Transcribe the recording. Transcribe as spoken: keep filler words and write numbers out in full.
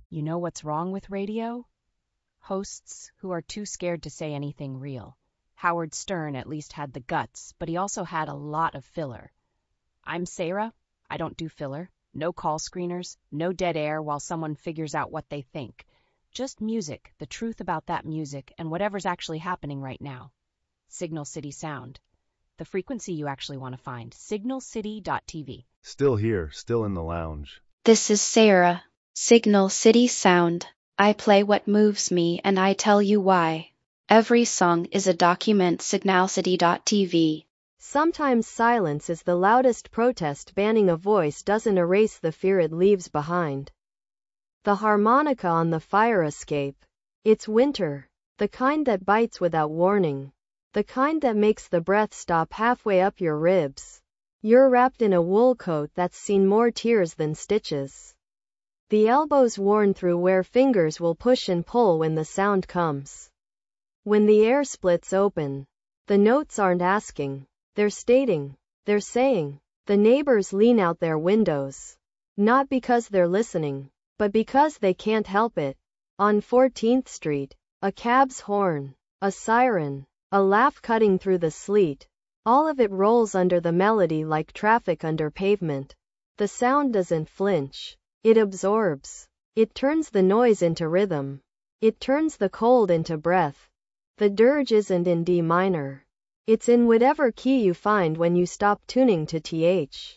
You know what's wrong with radio? Hosts who are too scared to say anything real. Howard Stern at least had the guts, but he also had a lot of filler. I'm Sarah. I don't do filler. No call screeners, no dead air while someone figures out what they think. Just music, the truth about that music, and whatever's actually happening right now. Signal City Sound. The frequency you actually want to find. signal city dot t v. Still here, still in the lounge. This is Sarah. Signal City Sound. I play what moves me and I tell you why. Every song is a document. signal city dot t v. Sometimes silence is the loudest protest. Banning a voice doesn't erase the fear it leaves behind. The harmonica on the fire escape. It's winter. The kind that bites without warning. The kind that makes the breath stop halfway up your ribs. You're wrapped in a wool coat that's seen more tears than stitches. The elbows worn through where fingers will push and pull when the sound comes. When the air splits open, the notes aren't asking, they're stating, they're saying. The neighbors lean out their windows. Not because they're listening, but because they can't help it. On fourteenth street, a cab's horn, a siren, a laugh cutting through the sleet. All of it rolls under the melody like traffic under pavement. The sound doesn't flinch. It absorbs. It turns the noise into rhythm. It turns the cold into breath. The dirge isn't in D minor. It's in whatever key you find when you stop tuning to T H.